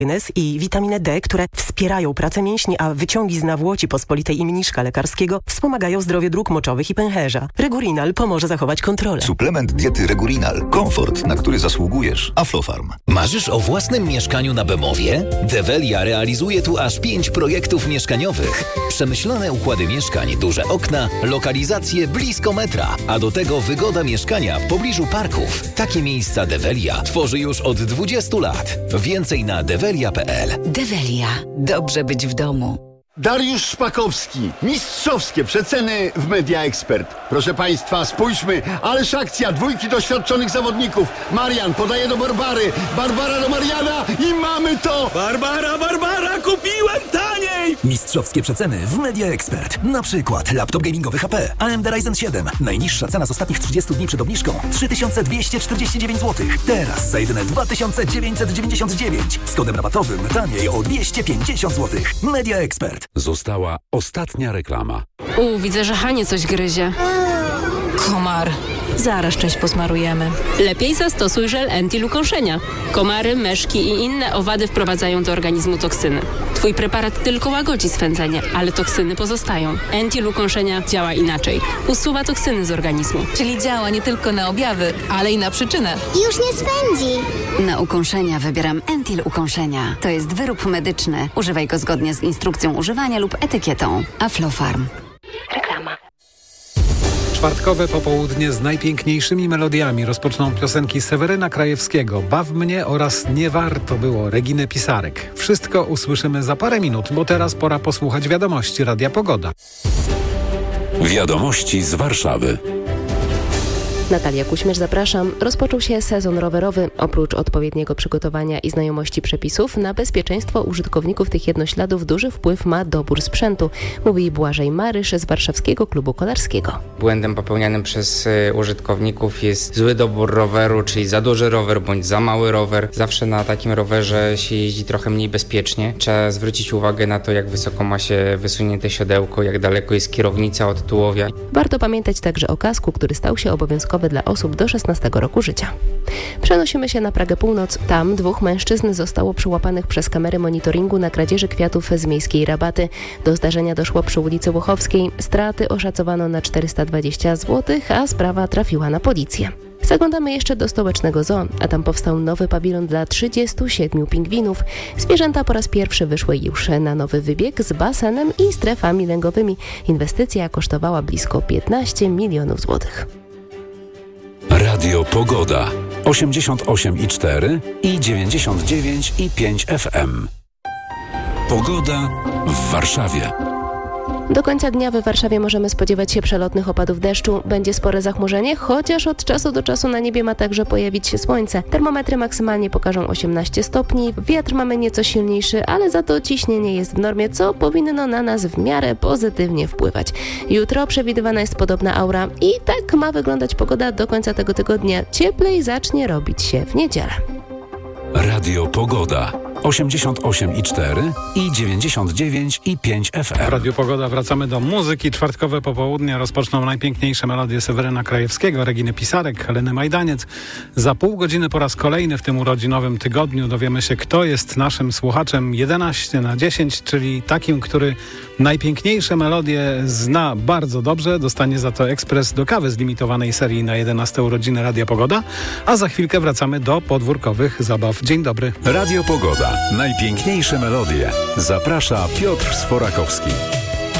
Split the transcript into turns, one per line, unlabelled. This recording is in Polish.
i witaminę D, które wspierają pracę mięśni, a wyciągi z nawłoci pospolitej i mniszka lekarskiego wspomagają zdrowie dróg moczowych i pęcherza. Regurinal pomoże zachować kontrolę.
Suplement diety Regurinal. Komfort, na który zasługujesz. Aflofarm.
Marzysz o własnym mieszkaniu na Bemowie? Develia realizuje tu aż 5 projektów mieszkaniowych. Przemyślane układy mieszkań, duże okna, lokalizacje blisko metra, a do tego wygoda mieszkania w pobliżu parków. Takie miejsca Develia tworzy już od 20 lat. Więcej na develia.pl.
Develia. Dobrze być w domu.
Dariusz Szpakowski. Mistrzowskie przeceny w Media Expert. Proszę Państwa, spójrzmy. Ależ akcja. 2 doświadczonych zawodników. Marian podaje do Barbary. Barbara do Mariana i mamy to!
Barbara, kupiłem taniej!
Mistrzowskie przeceny w Media Expert. Na przykład laptop gamingowy HP AMD Ryzen 7. Najniższa cena z ostatnich 30 dni przed obniżką 3249 zł. Teraz za jedyne 2999. Z kodem rabatowym taniej o 250 zł. Media Expert.
Została ostatnia reklama.
Widzę, że Hanie coś gryzie.
Komar. Zaraz czymś posmarujemy.
Lepiej zastosuj żel Entil ukąszenia. Komary, meszki i inne owady wprowadzają do organizmu toksyny. Twój preparat tylko łagodzi swędzenie, ale toksyny pozostają. Entil ukąszenia działa inaczej. Usuwa toksyny z organizmu.
Czyli działa nie tylko na objawy, ale i na przyczynę.
Już nie swędzi.
Na ukąszenia wybieram Entil ukąszenia. To jest wyrób medyczny. Używaj go zgodnie z instrukcją używania lub etykietą. Aflofarm.
Reklama.
Czwartkowe popołudnie z najpiękniejszymi melodiami rozpoczną piosenki Seweryna Krajewskiego, Baw mnie oraz Nie warto było Reginy Pisarek. Wszystko usłyszymy za parę minut, bo teraz pora posłuchać wiadomości Radia Pogoda.
Wiadomości z Warszawy.
Natalia Kuśmierz, zapraszam. Rozpoczął się sezon rowerowy. Oprócz odpowiedniego przygotowania i znajomości przepisów, na bezpieczeństwo użytkowników tych jednośladów duży wpływ ma dobór sprzętu, mówi Błażej Marysz z Warszawskiego Klubu Kolarskiego.
Błędem popełnianym przez użytkowników jest zły dobór roweru, czyli za duży rower bądź za mały rower. Zawsze na takim rowerze się jeździ trochę mniej bezpiecznie. Trzeba zwrócić uwagę na to, jak wysoko ma się wysunięte siodełko, jak daleko jest kierownica od tułowia.
Warto pamiętać także o kasku, który stał się obowiązkowy dla osób do 16 roku życia. Przenosimy się na Pragę Północ. Tam 2 mężczyzn zostało przyłapanych przez kamery monitoringu na kradzieży kwiatów z miejskiej Rabaty. Do zdarzenia doszło przy ulicy Łochowskiej. Straty oszacowano na 420 zł, a sprawa trafiła na policję. Zaglądamy jeszcze do stołecznego zoo, a tam powstał nowy pawilon dla 37 pingwinów. Zwierzęta po raz pierwszy wyszły już na nowy wybieg z basenem i strefami lęgowymi. Inwestycja kosztowała blisko 15 milionów złotych.
Radio Pogoda 88,4 i 99,5 FM. Pogoda w Warszawie.
Do końca dnia w Warszawie możemy spodziewać się przelotnych opadów deszczu. Będzie spore zachmurzenie, chociaż od czasu do czasu na niebie ma także pojawić się słońce. Termometry maksymalnie pokażą 18 stopni. Wiatr mamy nieco silniejszy, ale za to ciśnienie jest w normie, co powinno na nas w miarę pozytywnie wpływać. Jutro przewidywana jest podobna aura i tak ma wyglądać pogoda do końca tego tygodnia. Cieplej zacznie robić się w niedzielę.
Radio Pogoda 88,4 i 99,5 FM.
W Radiu Pogoda wracamy do muzyki. Czwartkowe popołudnie rozpoczną najpiękniejsze melodie Seweryna Krajewskiego, Reginy Pisarek, Heleny Majdaniec. Za pół godziny po raz kolejny w tym urodzinowym tygodniu dowiemy się, kto jest naszym słuchaczem 11/10, czyli takim, który najpiękniejsze melodie zna bardzo dobrze. Dostanie za to ekspres do kawy z limitowanej serii na 11 urodziny Radia Pogoda. A za chwilkę wracamy do podwórkowych zabaw. Dzień dobry.
Radio Pogoda. Najpiękniejsze melodie. Zaprasza Piotr Sforakowski.